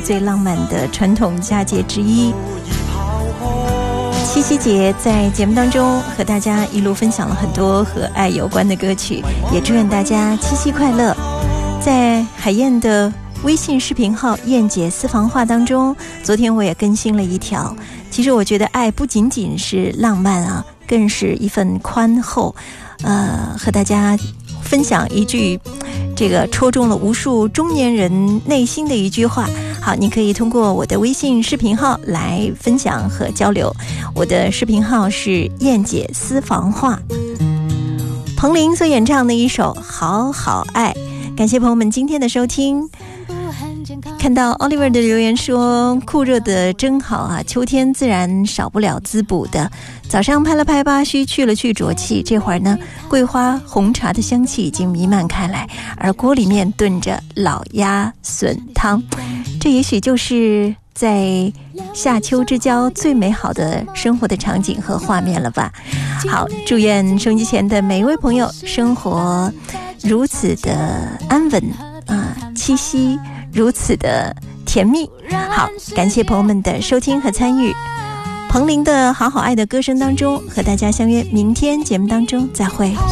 最浪漫的传统佳节之一。七夕节在节目当中和大家一路分享了很多和爱有关的歌曲，也祝愿大家七夕快乐。在海燕的微信视频号燕姐私房话当中，昨天我也更新了一条，其实我觉得爱不仅仅是浪漫啊，更是一份宽厚。和大家分享一句这个戳中了无数中年人内心的一句话。好，你可以通过我的微信视频号来分享和交流，我的视频号是燕姐私房话。彭羚所演唱的一首好好爱，感谢朋友们今天的收听。看到 Oliver 的留言说，酷热的真好啊，秋天自然少不了滋补的。早上拍了拍八须，去了去浊气，这会儿呢，桂花红茶的香气已经弥漫开来，而锅里面炖着老鸭笋汤，这也许就是在夏秋之交最美好的生活的场景和画面了吧。好，祝愿收音机前的每一位朋友生活如此的安稳啊，七夕如此的甜蜜。好，感谢朋友们的收听和参与。彭羚的好好爱的歌声当中和大家相约明天节目当中再会。